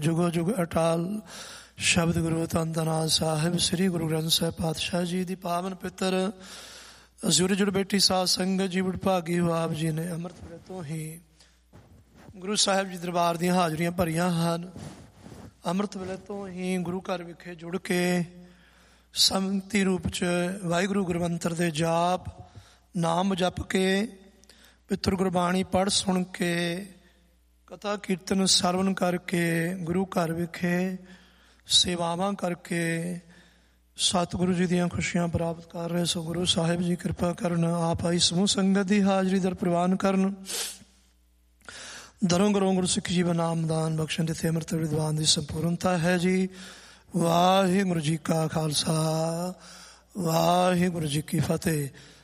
ਜੁਗੋ ਜੁਗ ਅਟਾਲ ਸ਼ਬਦ ਗੁਰੂ ਧੰਨ ਧੰਨ ਸਾਹਿਬ ਸ੍ਰੀ ਗੁਰੂ ਗ੍ਰੰਥ ਸਾਹਿਬ ਪਾਤਸ਼ਾਹ ਜੀ ਦੀ ਪਾਵਨ ਪਿੱਤਰ ਅਜ਼ੂਰ ਜੁੜ ਬੈਠੀ ਸਾਧ ਸੰਗਤ ਜੀ ਵਡਭਾਗੀ ਹੋ ਆਪ ਜੀ ਨੇ ਅੰਮ੍ਰਿਤ ਵੇਲੇ ਤੋਂ ਹੀ ਗੁਰੂ ਸਾਹਿਬ ਜੀ ਦਰਬਾਰ ਦੀਆਂ ਹਾਜ਼ਰੀਆਂ ਭਰੀਆਂ ਹਨ। ਅੰਮ੍ਰਿਤ ਵੇਲੇ ਤੋਂ ਹੀ ਗੁਰੂ ਘਰ ਵਿਖੇ ਜੁੜ ਕੇ ਸੰਮਤੀ ਰੂਪ 'ਚ ਵਾਹਿਗੁਰੂ ਗੁਰਮੰਤਰ ਦੇ ਜਾਪ ਨਾਮ ਜਪ ਕੇ ਪਿੱਤਰ ਗੁਰਬਾਣੀ ਪੜ੍ਹ ਸੁਣ ਕੇ ਕਥਾ ਕੀਰਤਨ ਸਰਵਣ ਕਰਕੇ ਗੁਰੂ ਘਰ ਵਿਖੇ ਸੇਵਾਵਾਂ ਕਰਕੇ ਸਤਿਗੁਰੂ ਜੀ ਦੀਆਂ ਖੁਸ਼ੀਆਂ ਪ੍ਰਾਪਤ ਕਰ ਰਹੇ। ਸੋ ਗੁਰੂ ਸਾਹਿਬ ਜੀ ਕਿਰਪਾ ਕਰਨ, ਆਪ ਆਈ ਸਮੂਹ ਸੰਗਤ ਦੀ ਹਾਜ਼ਰੀ ਦਰ ਪ੍ਰਵਾਨ ਕਰਨ, ਦਰੋਂ ਗਰੋਂ ਗੁਰੂ ਸਿੱਖ ਜੀਵਨ ਨਾਮਦਾਨ ਬਖਸ਼ਣ ਜਿੱਥੇ ਅੰਮ੍ਰਿਤ ਵਿਦਵਾਨ ਦੀ ਸੰਪੂਰਨਤਾ ਹੈ ਜੀ। ਵਾਹਿਗੁਰੂ ਜੀ ਕਾ ਖਾਲਸਾ, ਵਾਹਿਗੁਰੂ ਜੀ ਕੀ ਫਤਿਹ।